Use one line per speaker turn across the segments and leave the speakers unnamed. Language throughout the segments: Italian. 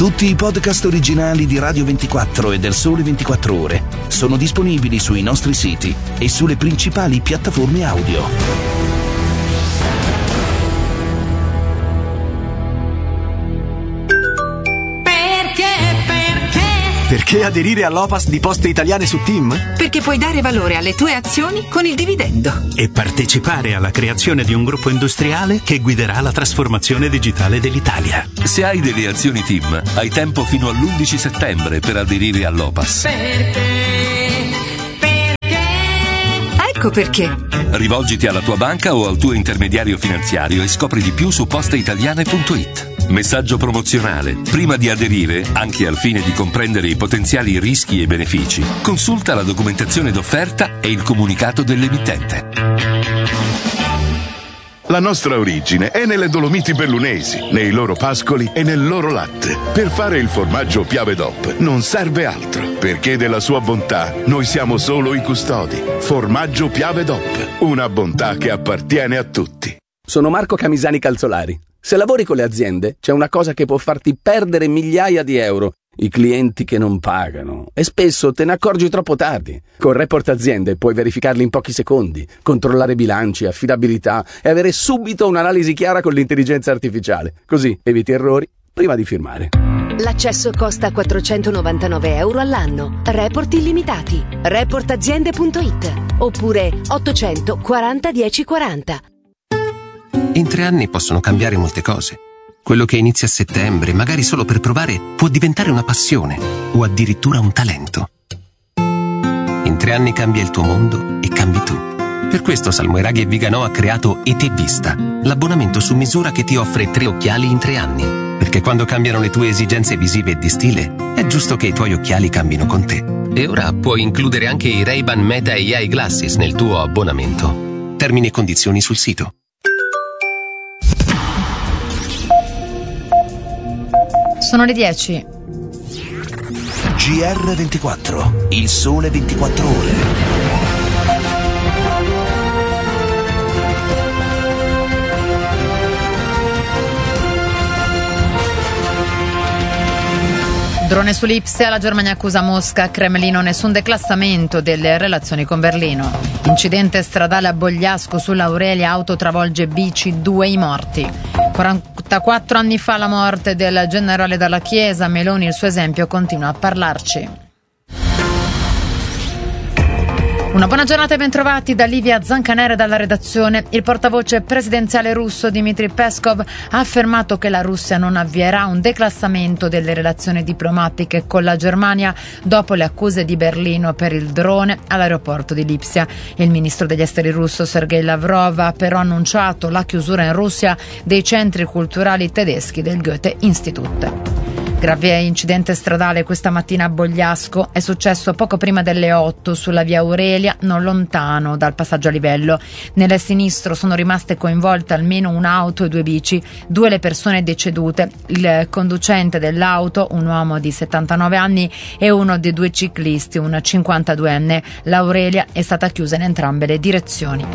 Tutti i podcast originali di Radio 24 e del Sole 24 Ore sono disponibili sui nostri siti e sulle principali piattaforme audio.
Perché aderire all'Opas di Poste Italiane su TIM?
Perché puoi dare valore alle tue azioni con il dividendo.
E partecipare alla creazione di un gruppo industriale che guiderà la trasformazione digitale dell'Italia.
Se hai delle azioni TIM, hai tempo fino all'11 settembre per aderire all'Opas.
Ecco perché.
Rivolgiti alla tua banca o al tuo intermediario finanziario e scopri di più su posteitaliane.it. Messaggio promozionale. Prima di aderire, anche al fine di comprendere i potenziali rischi e benefici, consulta la documentazione d'offerta e il comunicato dell'emittente.
La nostra origine è nelle Dolomiti Bellunesi, nei loro pascoli e nel loro latte. Per fare il formaggio Piave DOP non serve altro, perché della sua bontà noi siamo solo i custodi. Formaggio Piave DOP, una bontà che appartiene a tutti.
Sono Marco Camisani Calzolari. Se lavori con le aziende, c'è una cosa che può farti perdere migliaia di euro: i clienti che non pagano. E spesso te ne accorgi troppo tardi. Con Report Aziende puoi verificarli in pochi secondi, controllare bilanci, affidabilità e avere subito un'analisi chiara con l'intelligenza artificiale. Così eviti errori prima di firmare.
L'accesso costa 499 euro all'anno. Report illimitati. Reportaziende.it oppure 840 1040.
In 3 anni possono cambiare molte cose. Quello che inizia a settembre, magari solo per provare, può diventare una passione o addirittura un talento. In 3 anni cambia il tuo mondo e cambi tu. Per questo Salmoiraghi e Viganò ha creato ET Vista, l'abbonamento su misura che ti offre 3 occhiali in 3 anni. Perché quando cambiano le tue esigenze visive e di stile, è giusto che i tuoi occhiali cambino con te. E ora puoi includere anche i Ray-Ban Meta AI Glasses nel tuo abbonamento. Termini e condizioni sul sito.
Sono le 10.
GR24, il Sole 24 Ore.
Drone su Lipsia, la Germania accusa Mosca, Cremlino nessun declassamento delle relazioni con Berlino. Incidente stradale a Bogliasco sull'Aurelia, auto travolge bici, 2 i morti. 44 anni fa la morte del generale Dalla Chiesa, Meloni il suo esempio continua a parlarci. Una buona giornata e bentrovati da Livia Zancanere dalla redazione. Il portavoce presidenziale russo Dmitry Peskov ha affermato che la Russia non avvierà un declassamento delle relazioni diplomatiche con la Germania dopo le accuse di Berlino per il drone all'aeroporto di Lipsia. Il ministro degli esteri russo Sergei Lavrov ha però annunciato la chiusura in Russia dei centri culturali tedeschi del Goethe-Institut. Grave incidente stradale questa mattina a Bogliasco, è successo poco prima delle 8 sulla via Aurelia, non lontano dal passaggio a livello. Nel sinistro sono rimaste coinvolte almeno un'auto e 2 bici, 2 le persone decedute, il conducente dell'auto, un uomo di 79 anni e uno dei 2 ciclisti, un 52enne. L'Aurelia è stata chiusa in entrambe le direzioni.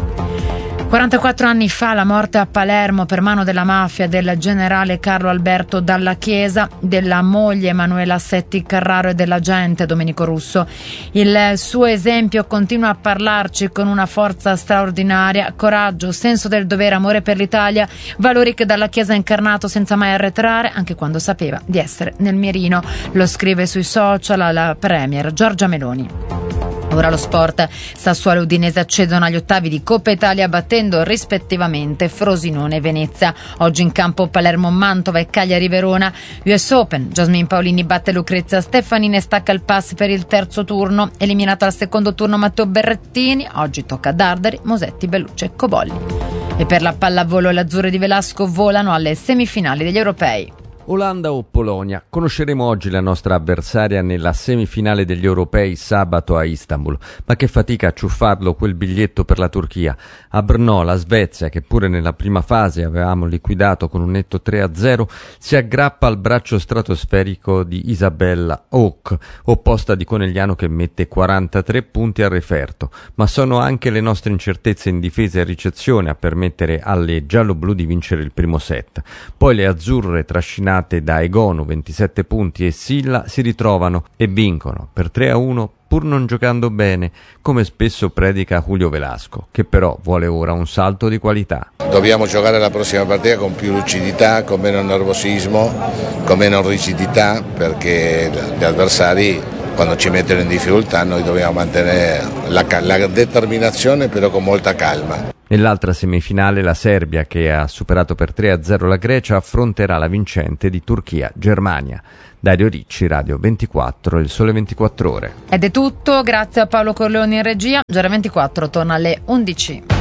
44 anni fa la morte a Palermo per mano della mafia del generale Carlo Alberto Dalla Chiesa, della moglie Emanuela Setti Carraro e dell'agente Domenico Russo. Il suo esempio continua a parlarci con una forza straordinaria, coraggio, senso del dovere, amore per l'Italia, valori che Dalla Chiesa ha incarnato senza mai arretrare, anche quando sapeva di essere nel mirino. Lo scrive sui social la premier Giorgia Meloni. Ora lo sport. Sassuolo e Udinese accedono agli ottavi di Coppa Italia battendo rispettivamente Frosinone e Venezia. Oggi in campo Palermo Mantova e Cagliari Verona. US Open. Jasmine Paolini batte Lucrezia Stefanini e stacca il pass per il terzo turno. Eliminato al secondo turno Matteo Berrettini. Oggi tocca a Dardari, Mosetti, Bellucci e Cobolli. E per la pallavolo le azzurre di Velasco volano alle semifinali degli europei.
Olanda o Polonia? Conosceremo oggi la nostra avversaria nella semifinale degli europei sabato a Istanbul. Ma che fatica a ciuffarlo quel biglietto per la Turchia. A Brno la Svezia, che pure nella prima fase avevamo liquidato con un netto 3-0, si aggrappa al braccio stratosferico di Isabella Hauk, opposta di Conegliano che mette 43 punti al referto. Ma sono anche le nostre incertezze in difesa e ricezione a permettere alle gialloblu di vincere il primo set. Poi le azzurre trascinate eliminate da Egonu 27 punti e Silla si ritrovano e vincono per 3-1 pur non giocando bene, come spesso predica Julio Velasco, che però vuole ora un salto di qualità.
Dobbiamo giocare la prossima partita con più lucidità, con meno nervosismo, con meno rigidità, perché gli avversari quando ci mettono in difficoltà noi dobbiamo mantenere la determinazione, però con molta calma.
Nell'altra semifinale la Serbia, che ha superato per 3-0 la Grecia, affronterà la vincente di Turchia-Germania. Dario Ricci, Radio 24, Il Sole 24 Ore.
Ed è tutto, grazie a Paolo Corleone in regia. Giorno 24 torna alle 11.